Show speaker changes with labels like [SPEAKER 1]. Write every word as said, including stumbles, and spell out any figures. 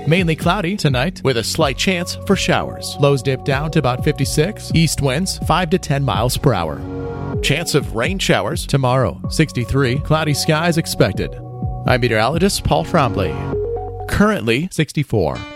[SPEAKER 1] Mainly cloudy tonight with a slight chance for showers. Lows dip down to about fifty-six. East winds five to ten miles per hour. Chance of rain showers tomorrow, sixty-three. Cloudy skies expected. I'm meteorologist Paul Trombley. Currently sixty-four.